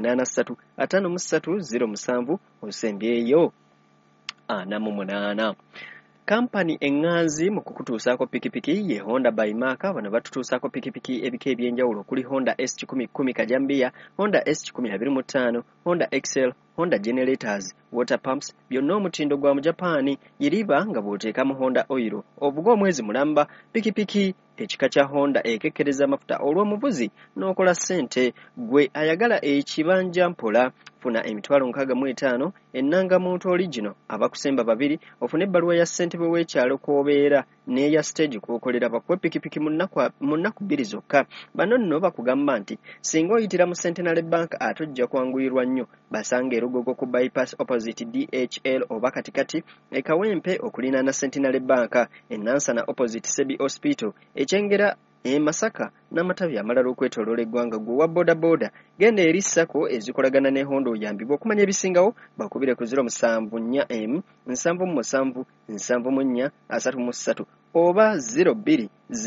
83 53 osembyeyo 48. Kampani enganzi mu kukutuusaako pikipiki ye Honda by Mark bano batutuusaako pikipiki ebika ebyenjawulo okuli Honda S10 Kajambiya, Honda S10 Honda XL, Honda Generators, Water Pumps, byonna omutindo gwa mu Japan yiriba nga bw'oteekamu Honda Oil. Ovuga omwezi mulamba pikipiki ekika kya Honda ekekkereza amafuta olw'omuvuzi n'okola ssente. Gwe ayagala ekibanja mpola funa emitwalo 65 ennanga muntu original abakusemba babiri ofune ebbaluwa ya ssentebe w'ekyalo kw'obeera n'eya stage kw'okolera bakuwe pikipiki mu nnaku 2 zokka. Bano nno bakugamba nti singa oyitira mu Centenary Bank ate ojja kwanguyirwa nnyo. Basanga erugogo ku bypass opposite DHL oba katikati ekawempe okulinaana Centenary Bank, enansana opposite Sebi Hospital, ekyengera Masaka n'amatabi amalala okwetooloola eggwanga. Gwe wa bodaboda genda eri ssako ezikolagana ne Honda oyambibwa okumanya ebisingawo bakubire ku 074 77 74 33 oba 0200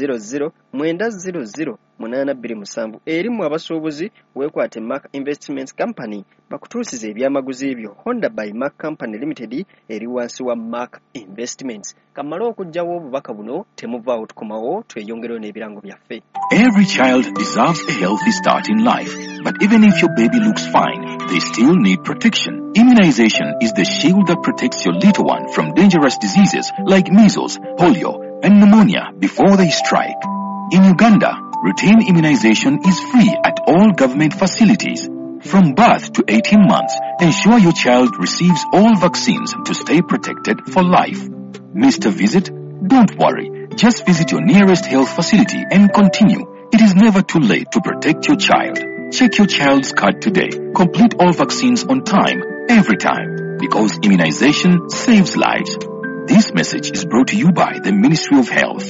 900 827. Erimu abasuubuzi weekwate Mark Investments Company bakutuusiza ebyamaguzi ebyo. Honda by Mark Company Limited eri wansi wa Mark Investments. Kamala okujjawo obubaka buno temuvaawo tukomawo tweyongereyo n'ebirango byaffe. Every child deserves a healthy start in life, but even if your baby looks fine, they still need protection. Immunization is the shield that protects your little one from dangerous diseases like measles, polio, and pneumonia before they strike. In Uganda, routine immunization is free at all government facilities. From birth to 18 months, ensure your child receives all vaccines to stay protected for life. Missed a visit? Don't worry. Just visit your nearest health facility and continue. It is never too late to protect your child. Check your child's card today. Complete all vaccines on time, every time. Because immunization saves lives. This message is brought to you by the Ministry of Health.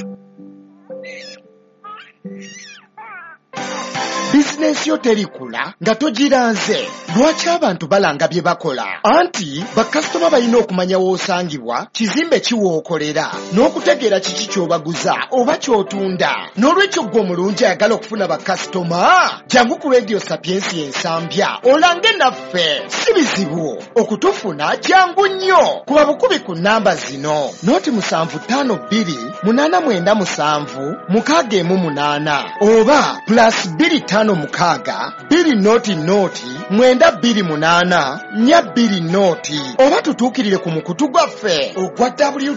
Business yo terikula nga togiranze. Lwaki abantu balanga bye bakola? Anti bakasitoma balina okumanya w'osangibwa, kizimbe kiwookolera, n'okutegeera kiki ky'obaguza oba ky'otunda. N'olwekyo gwe omulungi ayagala okufuna bakasitoma, jangu ku Radio Sapiensi ensambya olange naffe. Si bizibu okutufuna, jangu nnyo. Kuba bukubi ku nnamba zino: 0752 897 618 oba +25 mukaaga 208 928 oba tutuukirire ku mukutu gwaffe ogwa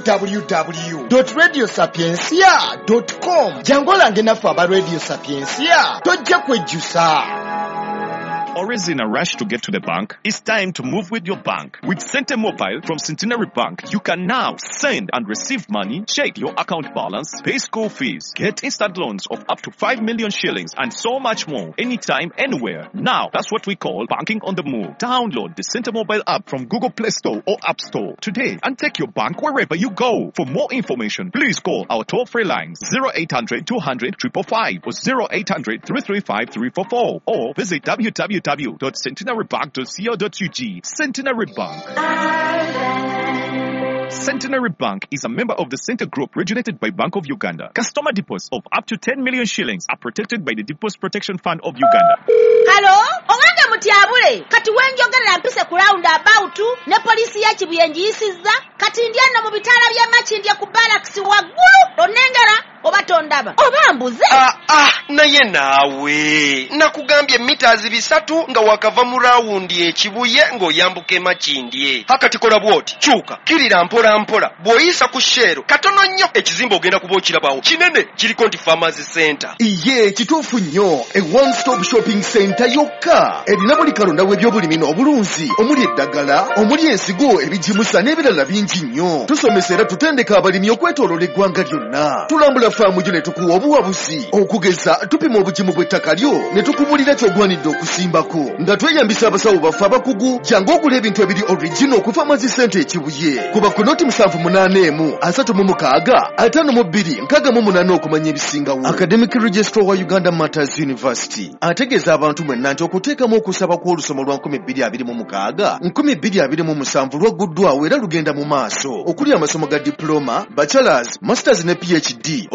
www.radiosapiensia.com. jangu olange naffe aba Radio Sapiensia tojja kwejjusa. Or is in a rush to get to the bank? It's time to move with your bank. With Cente Mobile from Centenary Bank, you can now send and receive money, check your account balance, pay school fees, get instant loans of up to 5 million shillings, and so much more, anytime, anywhere. Now, that's what we call banking on the move. Download the Cente Mobile app from Google Play Store or App Store today and take your bank wherever you go. For more information, please call our toll-free lines 0800 200 555 or 0800 335 344 or visit www.centenarybank.co.ug. Centenary Bank. Centenary Bank is a member of the Center Group originated by Bank of Uganda. Customer deposits of up to 10 million shillings are protected by the Deposit Protection Fund of Uganda. Hello? Owange mutyabule. Kati wenjogerera mpise ku roundabout ne poliisi ya Kibuyenjiyisizza. Kati ndyano mu bitala bya Makindye ku barracks waggulu. Onengera oba tondaba. Oba mbuze. Naye naawe. Nakugambye meters 3 nga wakava mu rawundi ekibuye ng'oyambuka Makindye. Hakati kola bwoti. Kyuka. Kirira mpola mpola. Bw'oyisa ku shero. Katono nnyo ekizimbe ogenda kuba okirabawo. Kinene kiriko nti Pharmacy Center. Iye kituufu nnyo. A one-stop shopping center yokka. Erina buli kalonda w'ebyobulimi n'obulunzi. Omuli eddagala, omuli ensigo, ebijimusa n'ebirala bingi nnyo. Tusomesa era tutendeka abalimi okwetooloola eggwanga lyonna. Tulambula faamu gyo ne tukuwa obuwabuzi. Okugeza tupima obugimu bw'ettaka lyo ne tukubulira ky'ogwanidde okusimbako. Nga tweyambisa abasawo baffe abakugu, jangu ogula ebintu ebiri original ku Pharmacy Center ekibuye. Kuba ku noti 781 36 52 68 okumanya ebisingawo. Academic Registrar wa Uganda Matters University ategeeza abantu mwenna nti okuteekamu okusaba kw'olusoma lwa 2026 2027 lwagguddwawo era lugenda mu maaso okuli amasomo ga diploma, bachelors, masters ne PhD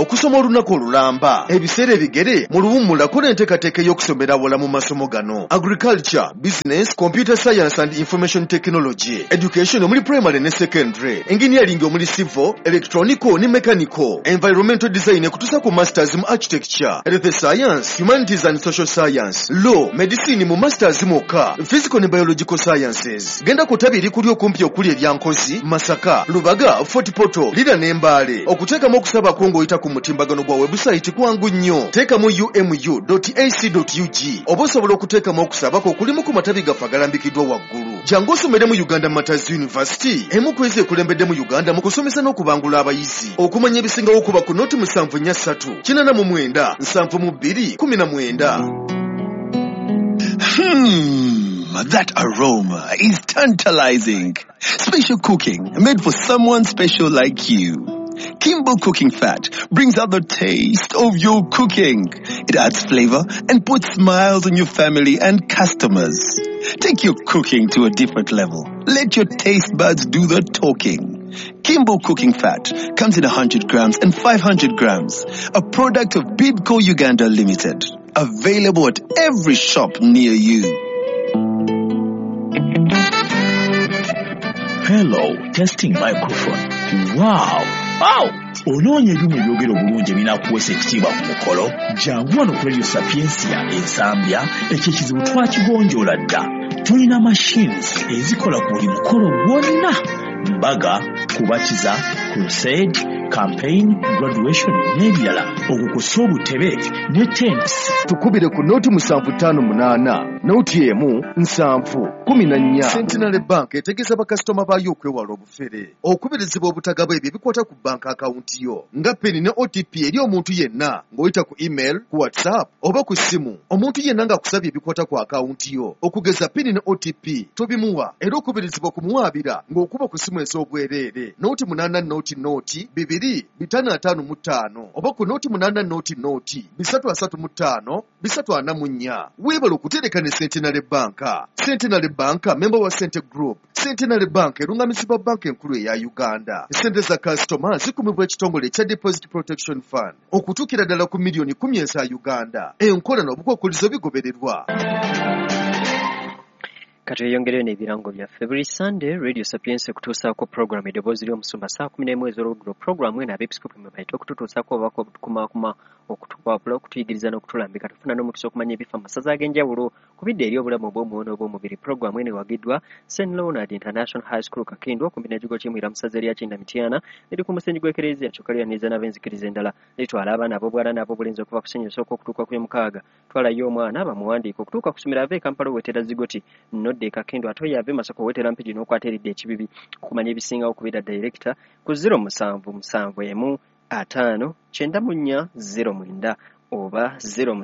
okusoma olunaku olulamba ebiseera ebigere mu luwummulako n'enteekateeka ey'okusomera awala mu masomo gano: agriculture, business, computer science and information technology, education omuli primary ne secondary, engineering omuli civil, electronical ne mechanical, environmental design ekutuusa ku masters mu architecture, health science, humanities and social science, law, medicine mu masters mokka, physical ne biological sciences. Genda ku ttabi erikuli okumpi okuli eryankozi, Masaka, Lubaga, Fort Portal, Lira n'Embaale. Okuteekamu okusabako ng'oyita ku mutimbagano gwa website kwangu nnyo. Teekamu umu.ac.ug oba osobola okuteekamu okusabako okulimu ku matabi gaffe agalambikiddwa waggulu. Jangu osomere mu Uganda Martyrs University, emu ku ezo ekulembedde mu Uganda mu kusomesa n'okubangula abayizi. Okumanya ebisingawo okuba ku noti 743 89 72 19. That aroma is tantalizing. Special cooking made for someone special like you. Kimbo Cooking Fat brings out the taste of your cooking. It adds flavor and puts smiles on your family and customers. Take your cooking to a different level. Let your taste buds do the talking. Kimbo Cooking Fat comes in 100 grams and 500 grams. A product of Bidco Uganda Limited. Available at every shop near you. Hello, testing microphone. Wow! Onoonya ebyuma ebyogera obulungi ebinakuweesa ekitiibwa ku mukolo. Jangu wano ku Radio Sapiensia Ensambya, ekyo ekizibu twakigonjoola dda. Tulina machines ezikola ku buli mukolo gwonna: mbaga, kubatiza, crusade, campaign, graduation n'ebirala. Okukusa obutebe ne tents. Tukubire ku noti 758 noti emu 714. Centenary Bank etegeeza bakasitoma baayo okwewala obufere, okubirizibwa obutagaba ebyo ebikwata ku bank account yo nga peni ne OTP eri omuntu yenna ng'oyita ku email, ku WhatsApp oba ku simu. Omuntu yenna ng'akusabye ebikwata ku account yo okugeza peni ne OTP tobimuwa, era okubirizibwa kumuwaabira ng'okuba ku simu ez'obwereere noti 8 noti 2 555 oba ku noti 8 noti 335 344. Weebala okutereka ne Centenary Bank. Centenary Bank member wa Cente Group. Centenary Bank erungamisibwa banka enkulu eya Uganda. Sente za customer zikumibwa ekitongole ekya Deposit Protection Fund okutuukira ddala ku miliyoni 10 eza Uganda. Enkola n'obukwakkulizo bigobererwa. Kati eyongereyo n'ebirango byaffe buli Sunday Radio Sapiensia kutuusaako program eddoboozi ly'omusumba saa 11 ez'olweggulo. Program eno abeepiskopi mwe bayita okututuusaako obubaka obutukumaakuma, okutukwapula, okutuyigiriza n'okutulambika. Tufuna n'omukisa okumanya ebifa mu masaza ag'enjawulo ku bidde eri obulamu obw'omwoyo n'obw'omubiri. Program eno ewagiddwa St. Leonard International High School Kakindu okumpi n'ekigo ky'Emwira mu ssaza erya Kinda Mityana, eri ku musenyi gw'ekereziya kyokka lyaniiza n'ab'enzikiriza endala. Litwala abaana ab'obuwala n'ab'obulenzi okuva ku ssenyu esooka okutuuka ku y'omukaaga. Twalayo omwana bamuwandiika okutuuka ku ssomero ava e Kampala owetera Zigoti Nodde Kakindu ate oyo ave Masaka owetera Mpigi n'okwata eridde ekibibi. Okumanya ebisingawo kubira director ku 0771 59409 oba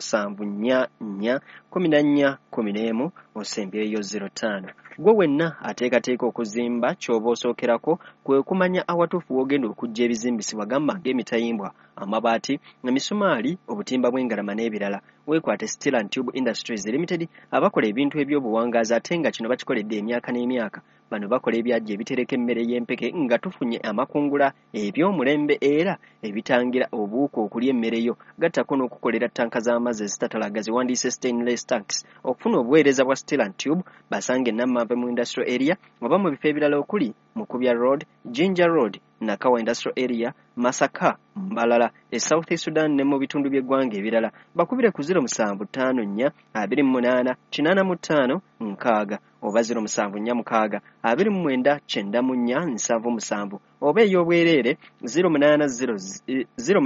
07441411 osembyeyo 05. Gwe wenna ateekateeka okuzimba ky'oba osookerako kwe kumanya awatuufu w'ogenda okujja ebizimbisibwa gamba ng'emitayimbwa, amabaati, emisumaali, obutimba bw'engalama n'ebirala. Weekwate Steel and Tube Industries Limited abakola ebintu eby'obuwangaazi ate nga kino bakikoledde emyaka n'emyaka. Bano bakola ebyajja ebitereka emmere y'empeke nga tufunye amakungula eby'omulembe era ebitangira obuuka okulya emmere yo. Gattako n'okukolera tanka z'amazzi ezitatalaga ziwandiise stainless tanks. Okufuna obuweereza bwa Steel and Tube basange Nammanve mu industrial area oba mu bifo ebirala okuli Mukubya Road, Jinja Road, Nakawa Industrial Area, Masaka, Mbalala, South Sudan ne mu bitundu by'eggwanga ebirala. Bakubire ku 0754 28 85 6 oba 0746 29 94 oba ey'obwereere 0800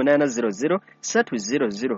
300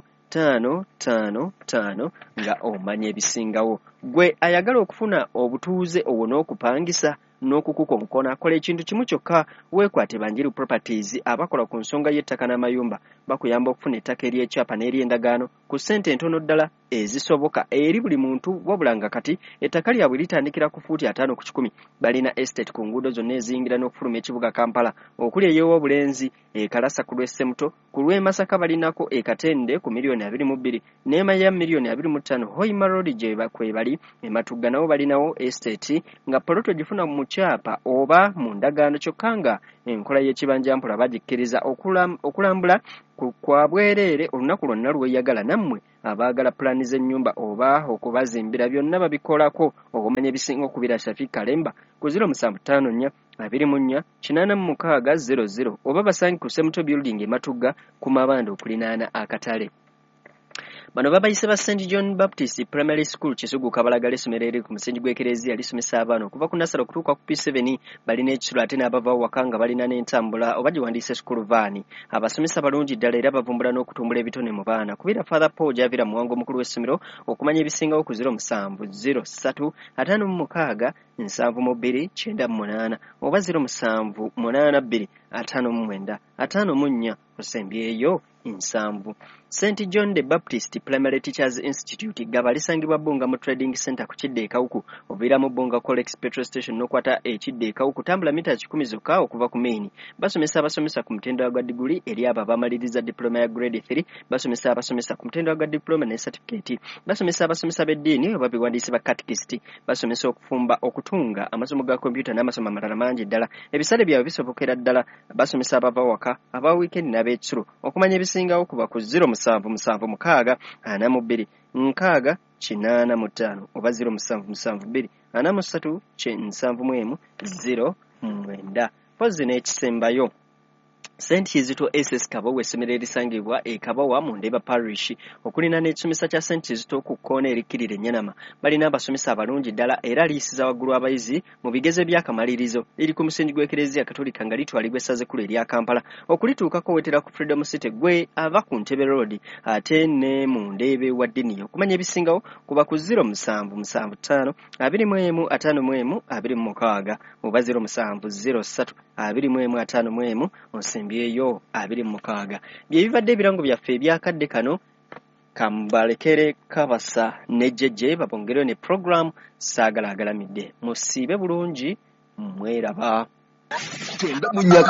555 nga omanya ebisingawo. Gwe ayagala okufuna obutuuze owo n'okupangisa n'okukuka omukono akola ekintu kimu kyokka. Weekwate Banjiru Properties abakola ku nsonga y'ettaka n'amayumba. Bakuyamba okufuna ettaka ery'ekyapa n'ery'endagaano ku ssente entono ddala ezisoboka eri buli muntu, wabula nga kati ettaka lyabwe litandikira ku fuuti 5 ku 10. Balina estate ku nguudo zonna eziyingira n'okufuluma ekibuga Kampala okuli ey'Obulenzi, Kalasa ku lw'Essemuto, ku lw'Emasaka balinako Katende ku miliyoni 22 n'Emaya miliyoni 25. Hoima Road gye kwe bali Matugga nabo balinawo estate nga poloto gifuna mu kyapa oba mu ndagaano kyokka nga enkola y'ekibanja mpola bagikkiriza okulambula kwa bwereere olunaku lwonna lweyagala nammwe abaagala pulaani z'ennyumba oba okubazimbira byonna babikolako okumanya ebisinga okubira Shafiq Kalemba ku 0754 24 86 00 oba basange ku Semuto Building e Matugga ku Mabanda okulinaana akatale. Bano babayise ba St. John Baptist Primary School Kisugu Kabalagala essomero eri ku musingi gw'ekereziya lisomesa abaana okuva ku Nassalo okutuuka ku P7 balina ekisulo ate n'abava waka nga balina n'entambula oba giwandiise school van. Abasomesa balungi ddala era bavumbula n'okutumbula ebitone mu baana. Kubira Father Paul Javira Muwango omukulu w'essomero okumanya ebisingawo ku 07 03 56 72 98 oba 07 82 59 54 osembyeyo insambu. St. John the Baptist Primary Teachers Institute gaba lisangibwa Bunga mu Trading Center ku Kidde e Kawuku ovira mu Bunga Colex Petrol Station n'okwata Kidde e Kawuku tambula mita 10 zokka okuva ku main. Basomesa ku mutendo gwa diguli eri abo abamaliriza diploma ya grade 3 basomesa ku mutendo gwa diploma ne certificate basomesa b'eddiini oba biwandiise ba catechist basomesa okufumba okutunga amasomo ga computer n'amasomo amalala mangi ddala. Ebisale byabwe bisobokera ddala. Basomesa abava waka aba weekend n'ab'ekisulo okumanya ebisingawo kuba ku 0776 42 6 85 oba 0772 43 9 09 pozi n'ekisembayo. St. Kizito SS Kabowa essomero erisangibwa e Kabowa mu Ndeba Parish okulina n'ekisomesa kya St. Kizito ku kkoona erikirira Ennyana balina abasomesa abalungi ddala era liisiza waggulu abayizi mu bigezo by'akamalirizo liri ku musingi gw'ekereziya Katolika nga litwalibwa essaza ekkulu erya Kampala okulituukako wetera ku Freedom City gwe ava ku Ntebe Road ate ne mu Ndeebe wa ddini okumanya ebisingawo kuba ku 0775 21 51 26 oba 0703 21 51 osembyeyo 26. Bye bivadde ebirango byaffe ebyakadde kano kambalekere kabasa nejjeje babongereyo ne program saagala agalamidde musiibe bulungi mweraba.